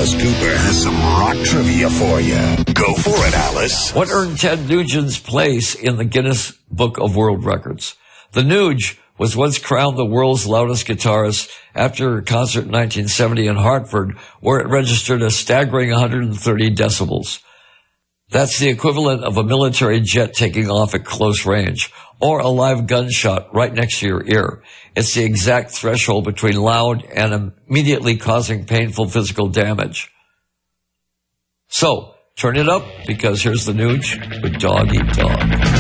Alice Cooper has some rock trivia for you. Go for it, Alice. What earned Ted Nugent's place in the Guinness Book of World Records? The Nuge was once crowned the world's loudest guitarist after a concert in 1970 in Hartford, where it registered a staggering 130 decibels. That's the equivalent of a military jet taking off at close range, or a live gunshot right next to your ear. It's the exact threshold between loud and immediately causing painful physical damage. So, turn it up, because here's the Nuge with Dog Eat Dog.